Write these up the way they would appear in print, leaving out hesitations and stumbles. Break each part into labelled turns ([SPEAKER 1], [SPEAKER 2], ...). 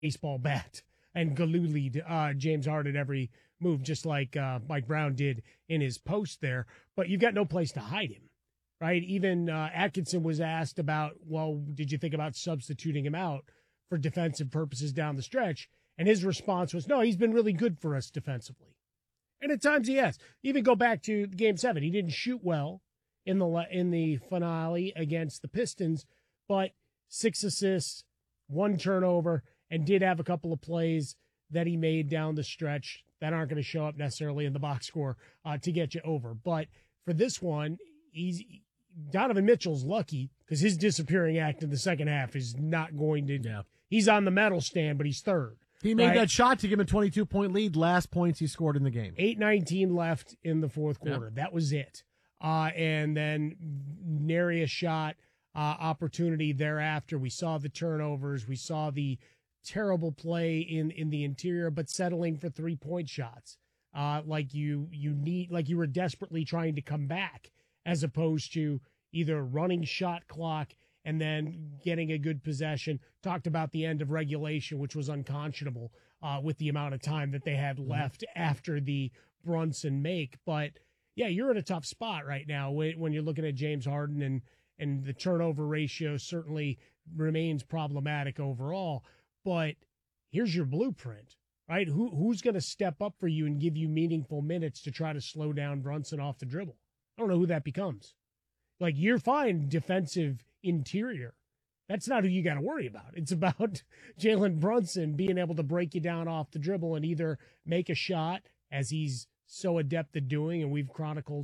[SPEAKER 1] baseball bat and galoolied James Harden every move, just like Mike Brown did in his post there. But you've got no place to hide him, right? Even Atkinson was asked about, well, did you think about substituting him out for defensive purposes down the stretch? And his response was, no, he's been really good for us defensively. And at times he has. Even go back to Game 7. He didn't shoot well in the finale against the Pistons, but 6 assists, 1 turnover, and did have a couple of plays that he made down the stretch that aren't going to show up necessarily in the box score to get you over. But for this one, Donovan Mitchell's lucky because his disappearing act in the second half is not going to. Yeah. He's on the medal stand, but he's third.
[SPEAKER 2] He made that shot to give him a 22-point lead. Last points he scored in the game.
[SPEAKER 1] 8:19 left in the fourth quarter. Yep. That was it. And then nary a shot opportunity thereafter. We saw the turnovers. We saw the terrible play in the interior, but settling for 3-point shots. Like you were desperately trying to come back, as opposed to either running shot clock and then getting a good possession. Talked about the end of regulation, which was unconscionable with the amount of time that they had left after the Brunson make. But, yeah, you're in a tough spot right now when you're looking at James Harden, and the turnover ratio certainly remains problematic overall. But here's your blueprint, right? Who's going to step up for you and give you meaningful minutes to try to slow down Brunson off the dribble? I don't know who that becomes. Like, you're fine defensive interior. That's not who you got to worry about. It's about Jalen Brunson being able to break you down off the dribble and either make a shot, as he's so adept at doing, and we've chronicled,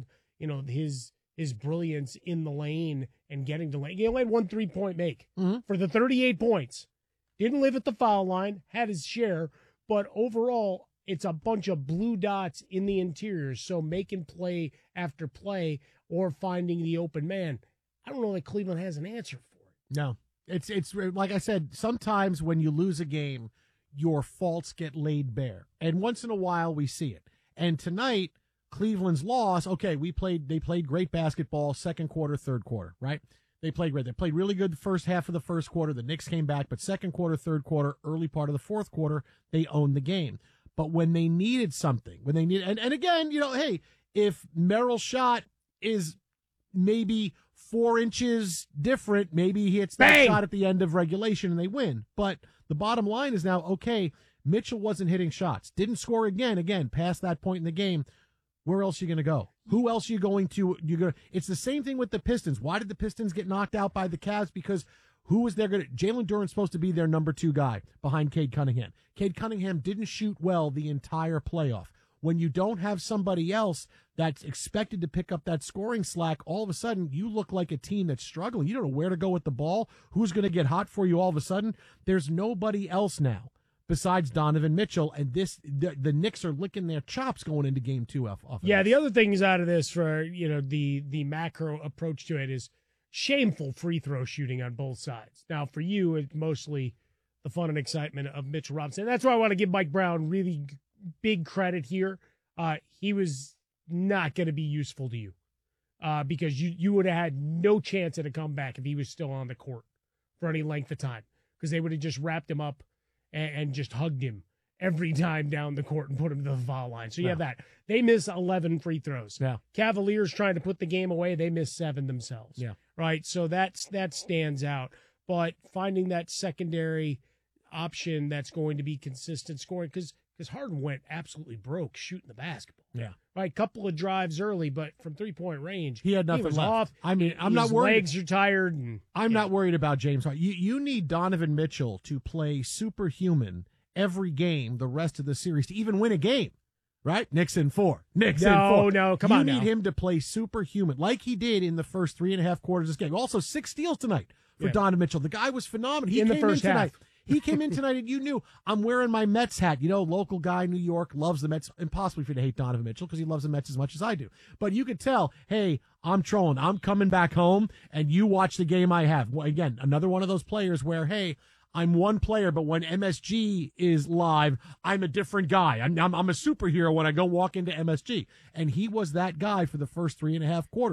[SPEAKER 1] his brilliance in the lane and getting to lane. He only had 1 3-point make for the 38 points. Didn't live at the foul line, had his share, but overall, it's a bunch of blue dots in the interior. So making play after play or finding the open man, I don't know that Cleveland has an answer for it.
[SPEAKER 2] No. It's like I said, sometimes when you lose a game, your faults get laid bare. And once in a while, we see it. And tonight, Cleveland's loss, okay, they played great basketball, second quarter, third quarter, right? They played great. They played really good the first half of the first quarter. The Knicks came back, but second quarter, third quarter, early part of the fourth quarter, they owned the game. But when they needed something, and again, hey, if Merrill's shot is maybe 4 inches different, maybe he hits that shot at the end of regulation and they win. But the bottom line is now, okay, Mitchell wasn't hitting shots, didn't score again, past that point in the game. Where else are you going to go? Who else are you going to? It's the same thing with the Pistons. Why did the Pistons get knocked out by the Cavs? Because who was there going to? Jalen Duren's supposed to be their number 2 guy behind Cade Cunningham. Cade Cunningham didn't shoot well the entire playoff. When you don't have somebody else that's expected to pick up that scoring slack, all of a sudden you look like a team that's struggling. You don't know where to go with the ball. Who's going to get hot for you all of a sudden? There's nobody else now besides Donovan Mitchell, and the Knicks are licking their chops going into Game 2 off of
[SPEAKER 1] the other things out of this for the macro approach to it is shameful free throw shooting on both sides. Now, for you, it's mostly the fun and excitement of Mitchell Robinson. That's why I want to give Mike Brown really big credit here. He was not going to be useful to you because you would have had no chance at a comeback if he was still on the court for any length of time, because they would have just wrapped him up and just hugged him every time down the court and put him to the foul line. So you have that. They miss 11 free throws.
[SPEAKER 2] Yeah.
[SPEAKER 1] Cavaliers trying to put the game away, they miss 7 themselves.
[SPEAKER 2] Yeah.
[SPEAKER 1] Right? So that stands out. But finding that secondary option that's going to be consistent scoring, because Harden went absolutely broke shooting the basketball.
[SPEAKER 2] Yeah.
[SPEAKER 1] Right? Couple of drives early, but from 3-point range,
[SPEAKER 2] he had nothing
[SPEAKER 1] was
[SPEAKER 2] left.
[SPEAKER 1] Off.
[SPEAKER 2] I mean, I'm
[SPEAKER 1] his
[SPEAKER 2] not worried.
[SPEAKER 1] Legs are tired. And,
[SPEAKER 2] I'm not worried about James Harden. You need Donovan Mitchell to play superhuman every game the rest of the series to even win a game, right? Knicks in 4. Knicks in 4.
[SPEAKER 1] No, come on now.
[SPEAKER 2] You need him to play superhuman like he did in the first 3.5 quarters of this game. Also, 6 steals tonight for Donovan Mitchell. The guy was phenomenal. He
[SPEAKER 1] in
[SPEAKER 2] came
[SPEAKER 1] the first
[SPEAKER 2] in tonight.
[SPEAKER 1] half.
[SPEAKER 2] He came in tonight and you knew, I'm wearing my Mets hat. Local guy, New York, loves the Mets. Impossible for you to hate Donovan Mitchell because he loves the Mets as much as I do. But you could tell, hey, I'm trolling. I'm coming back home, and you watch the game I have. Well, again, another one of those players where, hey, I'm one player, but when MSG is live, I'm a different guy. I'm a superhero when I go walk into MSG. And he was that guy for the first 3.5 quarters.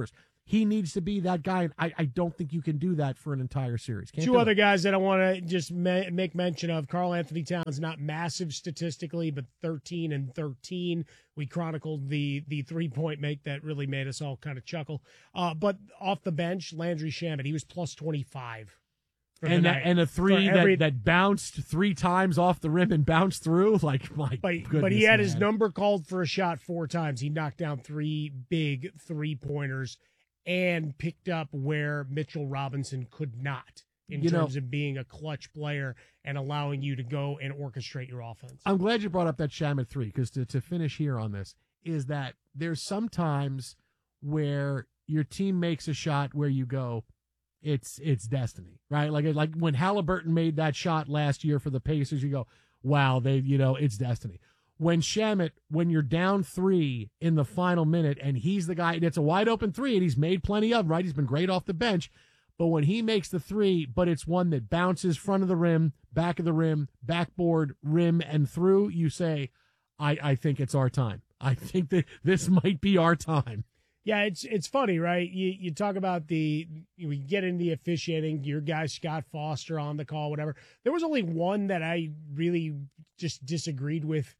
[SPEAKER 2] he needs to be that guy. And I don't think you can do that for an entire series. Can't
[SPEAKER 1] Two
[SPEAKER 2] do
[SPEAKER 1] other
[SPEAKER 2] it.
[SPEAKER 1] guys that I want to just make mention of. Karl Anthony Towns, not massive statistically, but 13 and 13. We chronicled the 3-point make that really made us all kind of chuckle. But off the bench, Landry Shamet, he was plus 25.
[SPEAKER 2] And a three that bounced 3 times off the rim and bounced through. Like, my goodness,
[SPEAKER 1] but he had
[SPEAKER 2] man.
[SPEAKER 1] his number called for a shot 4 times. He knocked down 3 big 3-pointers and picked up where Mitchell Robinson could not in terms of being a clutch player and allowing you to go and orchestrate your offense.
[SPEAKER 2] I'm glad you brought up that Shamet 3, because to finish here on this is that there's sometimes where your team makes a shot where you go, it's destiny, right? Like when Halliburton made that shot last year for the Pacers, you go, wow, it's destiny. When Shamet, when you're down 3 in the final minute and he's the guy, and it's a wide open 3 and he's made plenty of, right? He's been great off the bench. But when he makes the 3, but it's one that bounces front of the rim, back of the rim, backboard, rim, and through, you say, I think it's our time. I think that this might be our time.
[SPEAKER 1] Yeah, it's funny, right? You talk about we get into the officiating, your guy Scott Foster on the call, whatever. There was only one that I really just disagreed with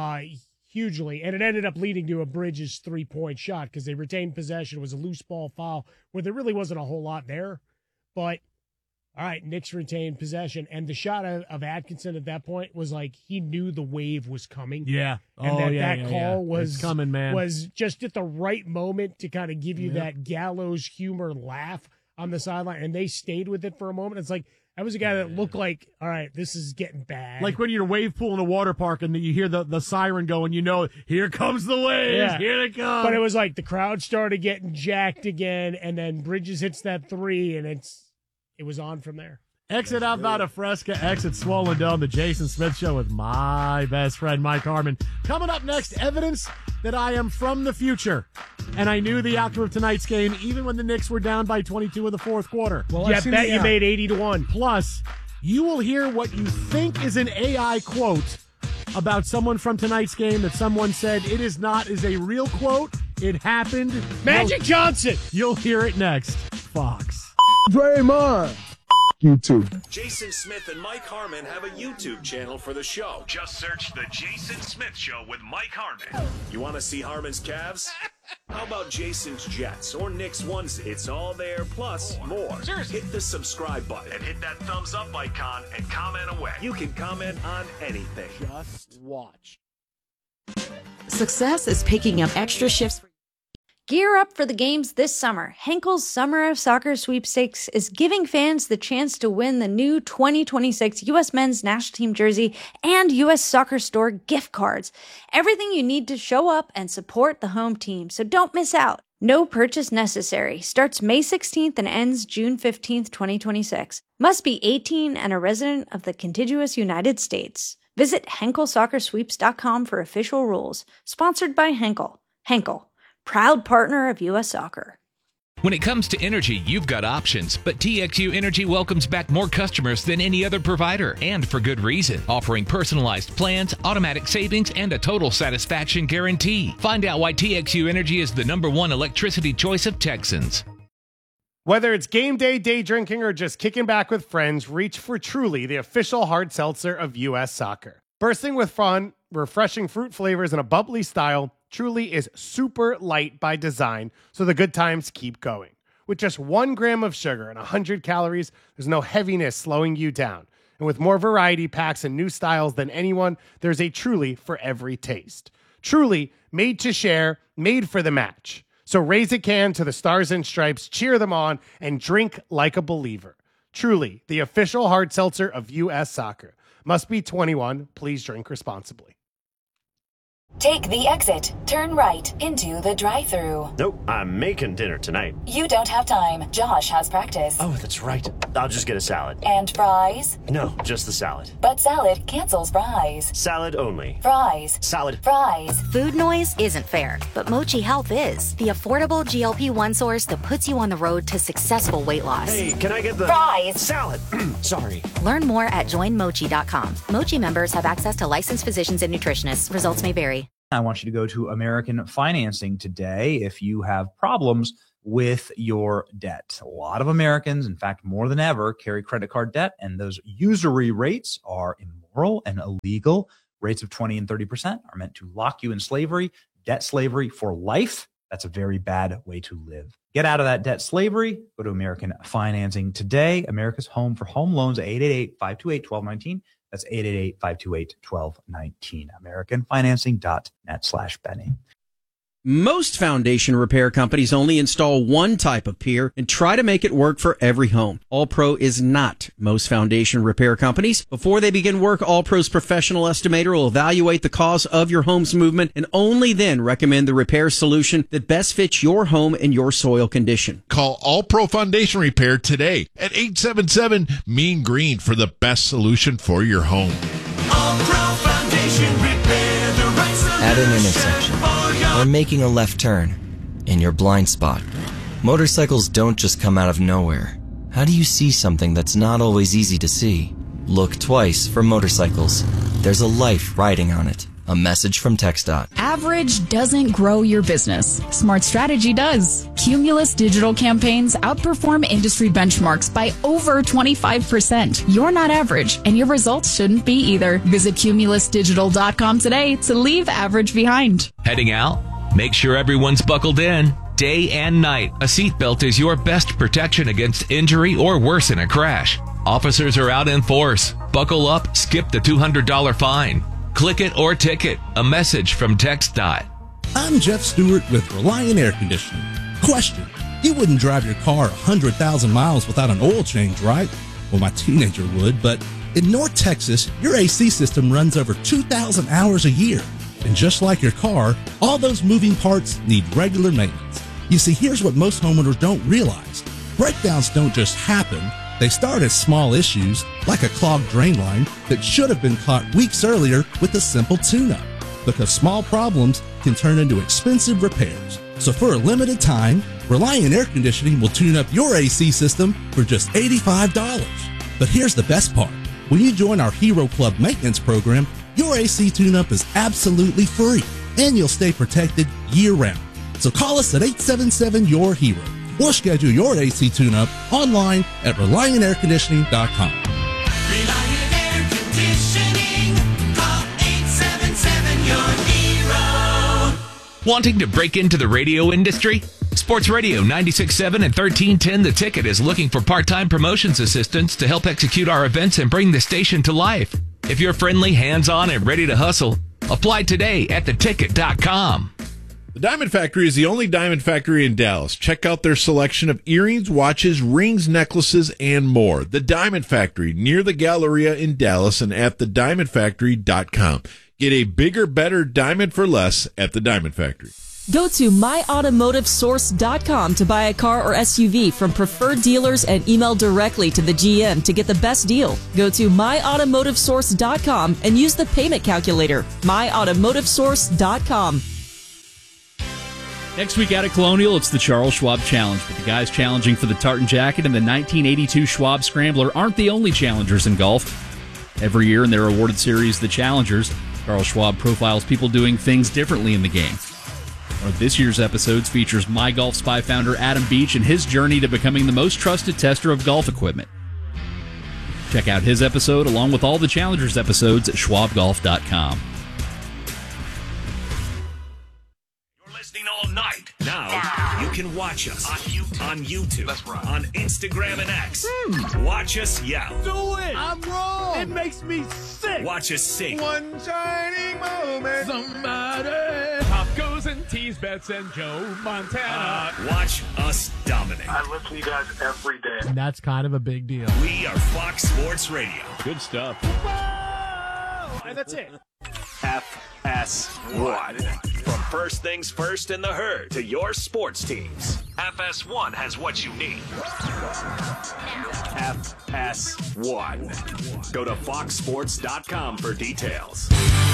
[SPEAKER 1] hugely, and it ended up leading to a Bridges 3-point shot because they retained possession. It was a loose ball foul where there really wasn't a whole lot there. But, all right, Knicks retained possession, and the shot of Atkinson at that point was like he knew the wave was coming.
[SPEAKER 2] Yeah.
[SPEAKER 1] And that call was
[SPEAKER 2] it's coming, man.
[SPEAKER 1] Was just at the right moment to kind of give you that gallows humor laugh on the sideline, and they stayed with it for a moment. It's like, that was a guy that looked like, all right, this is getting bad.
[SPEAKER 2] Like when you're wave pool in a water park and you hear the siren go and here comes the waves, here they come.
[SPEAKER 1] But it was like the crowd started getting jacked again, and then Bridges hits that 3, and it was on from there.
[SPEAKER 2] Exit Alvada Fresca, exit Swollen Dome, the Jason Smith Show with my best friend, Mike Harmon. Coming up next, evidence that I am from the future. And I knew the outcome of tonight's game, even when the Knicks were down by 22 in the fourth quarter.
[SPEAKER 1] Well, I bet you made 80-1.
[SPEAKER 2] Plus, you will hear what you think is an AI quote about someone from tonight's game that someone said it is a real quote. It happened.
[SPEAKER 1] Magic Johnson.
[SPEAKER 2] You'll hear it next. Fox.
[SPEAKER 3] Draymond. You too.
[SPEAKER 4] Jason Smith and Mike Harmon have a YouTube channel for the show.
[SPEAKER 5] Just search The Jason Smith Show with Mike Harmon.
[SPEAKER 4] You want to see Harmon's Cavs? How about Jason's Jets or Knicks ones? It's all there, plus more.
[SPEAKER 5] Seriously.
[SPEAKER 4] Hit the subscribe button
[SPEAKER 5] And hit that thumbs up icon and comment away.
[SPEAKER 4] You can comment on anything.
[SPEAKER 2] Just watch.
[SPEAKER 6] Success is picking up extra shifts.
[SPEAKER 7] Gear up for the games this summer. Henkel's Summer of Soccer Sweepstakes is giving fans the chance to win the new 2026 U.S. Men's National Team jersey and U.S. Soccer Store gift cards. Everything you need to show up and support the home team, so don't miss out. No purchase necessary. Starts May 16th and ends June 15th, 2026. Must be 18 and a resident of the contiguous United States. Visit HenkelSoccerSweeps.com for official rules. Sponsored by Henkel. Henkel, proud partner of U.S. Soccer.
[SPEAKER 8] When it comes to energy, you've got options, but TXU Energy welcomes back more customers than any other provider, and for good reason, offering personalized plans, automatic savings, and a total satisfaction guarantee. Find out why TXU Energy is the #1 electricity choice of Texans.
[SPEAKER 9] Whether it's game day, day drinking, or just kicking back with friends, reach for Truly, the official hard seltzer of U.S. Soccer. Bursting with fun, refreshing fruit flavors, and a bubbly style, Truly is super light by design, so the good times keep going. With just 1 gram of sugar and 100 calories, there's no heaviness slowing you down. And with more variety packs and new styles than anyone, there's a Truly for every taste. Truly, made to share, made for the match. So raise a can to the Stars and Stripes, cheer them on, and drink like a believer. Truly, the official hard seltzer of U.S. Soccer. Must be 21. Please drink responsibly.
[SPEAKER 10] Take the exit. Turn right into the drive-thru.
[SPEAKER 11] Nope, I'm making dinner tonight.
[SPEAKER 10] You don't have time. Josh has practice.
[SPEAKER 11] Oh, that's right. I'll just get a salad.
[SPEAKER 10] And fries?
[SPEAKER 11] No, just the salad.
[SPEAKER 10] But salad cancels fries.
[SPEAKER 11] Salad only.
[SPEAKER 10] Fries.
[SPEAKER 11] Salad.
[SPEAKER 10] Fries.
[SPEAKER 12] Food noise isn't fair, but Mochi Health is. The affordable GLP-1 source that puts you on the road to successful weight loss.
[SPEAKER 11] Hey, can I get the
[SPEAKER 10] fries?
[SPEAKER 11] Salad. Sorry.
[SPEAKER 12] Learn more at joinmochi.com. Mochi members have access to licensed physicians and nutritionists. Results may vary.
[SPEAKER 13] I want you to go to American Financing today. If you have problems with your debt. A lot of Americans, in fact, more than ever, carry credit card debt, and those usury rates are immoral and illegal. Rates of 20 and 30% are meant to lock you in slavery, debt slavery for life. That's a very bad way to live. Get out of that debt slavery. Go to American Financing today. America's home for home loans, 888-528-1219. That's 888-528-1219. AmericanFinancing.net/Benny.
[SPEAKER 14] Most foundation repair companies only install one type of pier and try to make it work for every home. All Pro is not most foundation repair companies. Before they begin work, All Pro's professional estimator will evaluate the cause of your home's movement and only then recommend the repair solution that best fits your home and your soil condition.
[SPEAKER 15] Call All Pro Foundation Repair today at 877-MEAN-GREEN for the best solution for your home.
[SPEAKER 16] All Pro Foundation Repair, the right solution.
[SPEAKER 17] At an intersection or making a left turn in your blind spot. Motorcycles don't just come out of nowhere. How do you see something that's not always easy to see? Look twice for motorcycles. There's a life riding on it. A message from TxDOT.
[SPEAKER 18] Average doesn't grow your business. Smart Strategy does. Cumulus digital campaigns outperform industry benchmarks by over 25%. You're not average, and your results shouldn't be either. Visit cumulusdigital.com today to leave average behind.
[SPEAKER 8] Heading out? Make sure everyone's buckled in. Day and night, a seatbelt is your best protection against injury or worse in a crash. Officers are out in force. Buckle up, skip the $200 fine. Click it or ticket. A message from TxDOT.
[SPEAKER 19] I'm Jeff Stewart with Reliant Air Conditioning. Question: you wouldn't drive your car 100,000 miles without an oil change, right? Well, my teenager would, but in North Texas, your AC system runs over 2,000 hours a year. And just like your car, all those moving parts need regular maintenance. You see, here's what most homeowners don't realize. Breakdowns don't just happen. They start as small issues, like a clogged drain line that should have been caught weeks earlier with a simple tune-up, because small problems can turn into expensive repairs. So for a limited time, Reliant Air Conditioning will tune up your AC system for just $85. But here's the best part. When you join our Hero Club maintenance program, your AC tune-up is absolutely free, and you'll stay protected year-round. So call us at 877-YOUR-HERO. Or schedule your AC tune-up online at ReliantAirConditioning.com.
[SPEAKER 16] Reliant Air Conditioning. Call 877-YOUR-HERO.
[SPEAKER 8] Wanting to break into the radio industry? Sports Radio 96.7 and 1310 The Ticket is looking for part-time promotions assistants to help execute our events and bring the station to life. If you're friendly, hands-on, and ready to hustle, apply today at theticket.com.
[SPEAKER 15] The Diamond Factory is the only diamond factory in Dallas. Check out their selection of earrings, watches, rings, necklaces, and more. The Diamond Factory, near the Galleria in Dallas and at thediamondfactory.com. Get a bigger, better diamond for less at the Diamond Factory.
[SPEAKER 20] Go to myautomotivesource.com to buy a car or SUV from preferred dealers and email directly to the GM to get the best deal. Go to myautomotivesource.com and use the payment calculator. myautomotivesource.com.
[SPEAKER 21] Next week out at Colonial, it's the Charles Schwab Challenge, but the guys challenging for the tartan jacket and the 1982 Schwab Scrambler aren't the only challengers in golf. Every year in their awarded series, The Challengers, Charles Schwab profiles people doing things differently in the game. One of this year's episodes features My Golf Spy founder Adam Beach and his journey to becoming the most trusted tester of golf equipment. Check out his episode along with all the Challengers episodes at schwabgolf.com.
[SPEAKER 4] All night. Now you can watch us on YouTube, on Instagram and X. Watch us yell.
[SPEAKER 16] Do it! I'm wrong! It makes me sick!
[SPEAKER 4] Watch us sing.
[SPEAKER 16] One shining moment. Somebody. Pop goes and tease bets and Joe Montana.
[SPEAKER 4] Watch us dominate.
[SPEAKER 22] I listen to you guys every day.
[SPEAKER 2] And that's kind of a big deal.
[SPEAKER 4] We are Fox Sports Radio.
[SPEAKER 21] Good stuff.
[SPEAKER 1] Whoa! And that's it.
[SPEAKER 4] FS1. From first things first in the herd to your sports teams.
[SPEAKER 5] FS1 has what you need.
[SPEAKER 4] FS1. Go to foxsports.com for details.